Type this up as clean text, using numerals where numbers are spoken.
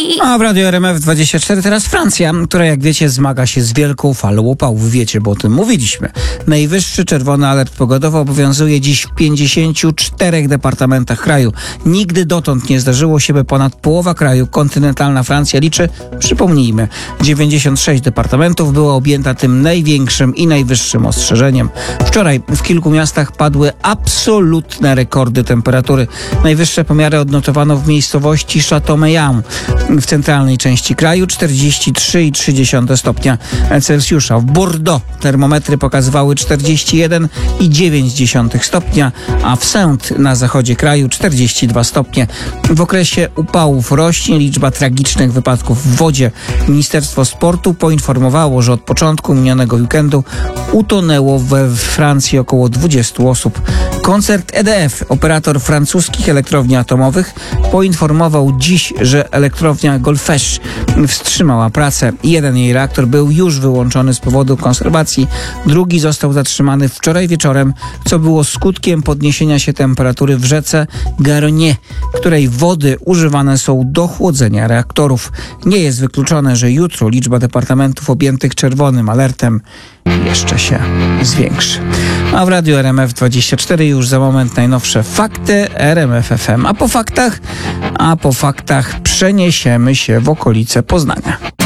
A w Radiu RMF24 teraz Francja, która jak wiecie zmaga się z wielką falą upałów. Wiecie, bo o tym mówiliśmy. Najwyższy czerwony alert pogodowy obowiązuje dziś w 54 departamentach kraju. Nigdy dotąd nie zdarzyło się, by ponad połowa kraju, kontynentalna Francja, liczy, przypomnijmy, 96 departamentów, była objęta tym największym i najwyższym ostrzeżeniem. Wczoraj w kilku miastach padły absolutne rekordy temperatury. Najwyższe pomiary odnotowano w miejscowości Châteaumeillan w centralnej części kraju, 43,3 stopnia Celsjusza. W Bordeaux termometry pokazywały 41,9 stopnia, a w Saintes na zachodzie kraju 42 stopnie. W okresie upałów rośnie liczba tragicznych wypadków w wodzie. Ministerstwo Sportu poinformowało, że od początku minionego weekendu utonęło we Francji około 20 osób. Koncern EDF, operator francuskich elektrowni atomowych, poinformował dziś, że elektrownia Golfech wstrzymała pracę. Jeden jej reaktor był już wyłączony z powodu konserwacji, drugi został zatrzymany wczoraj wieczorem, co było skutkiem podniesienia się temperatury w rzece Garonne, której wody używane są do chłodzenia reaktorów. Nie jest wykluczone, że jutro liczba departamentów objętych czerwonym alertem jeszcze się zwiększy. A w Radiu RMF24 już za moment najnowsze fakty RMF FM. A po faktach przeniesiemy się w okolice Poznania.